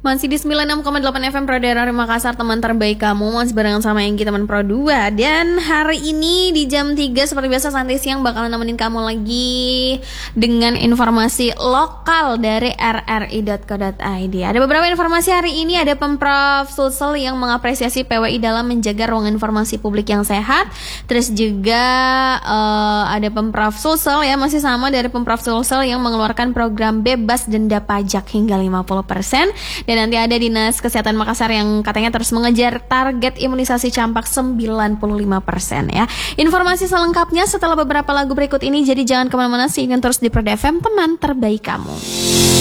Masih di 96,8 FM Pro Daerah Makassar, teman terbaik kamu. Masih barengan sama Enggi, teman Pro 2. Dan hari ini di jam 3 seperti biasa santai siang bakalan nemenin kamu lagi dengan informasi lokal dari rri.co.id. Ada beberapa informasi hari ini. Ada Pemprov Sulsel yang mengapresiasi PWI dalam menjaga ruang informasi publik yang sehat. Terus juga ada Pemprov Sulsel ya, masih sama dari Pemprov Sulsel yang mengeluarkan program bebas denda pajak hingga 50%. Dan nanti ada Dinas Kesehatan Makassar yang katanya terus mengejar target imunisasi campak 95% ya. Informasi selengkapnya setelah beberapa lagu berikut ini. Jadi jangan kemana-mana, sehingga terus di Pro FM, teman terbaik kamu.